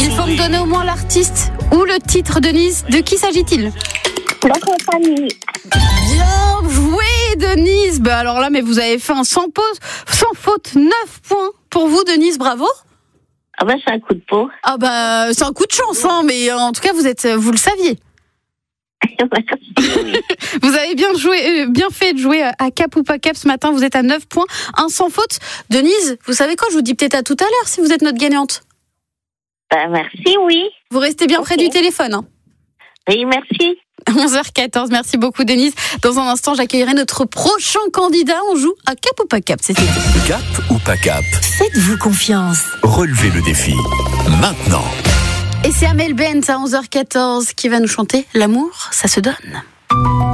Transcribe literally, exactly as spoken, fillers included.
Il faut me donner au moins l'artiste ou le titre, Denise. De qui s'agit-il? La compagnie. Bien joué, Denise. Bah alors là, mais vous avez fait un sans pause, sans faute, neuf points pour vous, Denise. Bravo. Ah bah c'est un coup de peau. Ah bah c'est un coup de chance, hein, mais en tout cas vous êtes, vous le saviez. Vous avez bien joué, euh, bien fait de jouer à Cap ou pas Cap ce matin. Vous êtes à neuf points, un sans faute. Denise, vous savez quoi? Je vous dis peut-être à tout à l'heure si vous êtes notre gagnante. Bah merci, oui. Vous restez bien Okay. près du téléphone. Hein. Oui, merci. onze heures quatorze, merci beaucoup Denise. Dans un instant, j'accueillerai notre prochain candidat. On joue à Cap ou pas Cap, c'est ça. Cap ou pas Cap? Faites-vous confiance. Relevez le défi. Maintenant. Et c'est Amel Bent à onze heures quatorze qui va nous chanter L'amour, ça se donne.